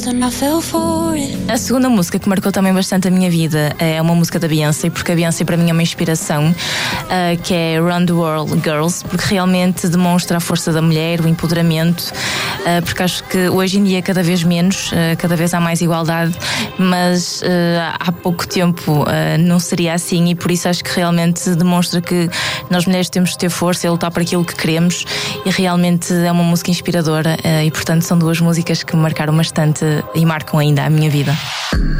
A segunda música que marcou também bastante a minha vida é uma música da Beyoncé, porque a Beyoncé para mim é uma inspiração, que é Run the World Girls, porque realmente demonstra a força da mulher, o empoderamento, porque acho que hoje em dia cada vez menos, cada vez há mais igualdade, mas há pouco tempo não seria assim, e por isso acho que realmente demonstra que nós mulheres temos de ter força e lutar por aquilo que queremos, e realmente é uma música inspiradora, e portanto são duas músicas que me marcaram bastante e marcam ainda a minha vida.